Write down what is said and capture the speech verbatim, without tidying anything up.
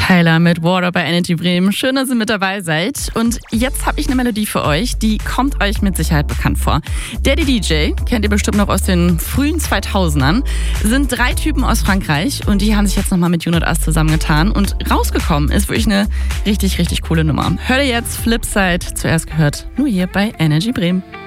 Tyler mit Water bei Energy Bremen. Schön, dass ihr mit dabei seid. Und jetzt habe ich eine Melodie für euch, die kommt euch mit Sicherheit bekannt vor. Daddy D J, kennt ihr bestimmt noch aus den frühen zweitausendern, sind drei Typen aus Frankreich und die haben sich jetzt nochmal mit You Not Us zusammengetan und rausgekommen ist wirklich eine richtig, richtig coole Nummer. Hört ihr jetzt Flipside, zuerst gehört, nur hier bei Energy Bremen.